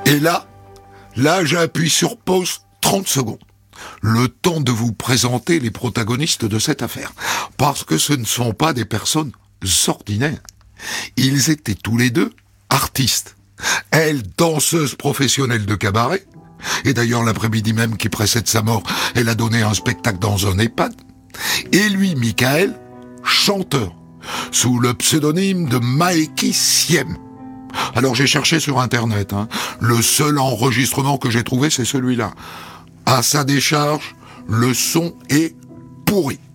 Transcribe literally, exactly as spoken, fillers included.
Et là, là j'appuie sur pause trente secondes. Le temps de vous présenter les protagonistes de cette affaire. Parce que ce ne sont pas des personnes ordinaires. Ils étaient tous les deux artistes. Elle, danseuse professionnelle de cabaret. Et d'ailleurs, l'après-midi même qui précède sa mort, elle a donné un spectacle dans un EHPAD. Et lui, Michael, chanteur, sous le pseudonyme de Maeki Siem. Alors j'ai cherché sur Internet. Hein. Le seul enregistrement que j'ai trouvé, c'est celui-là. À sa décharge, le son est pourri.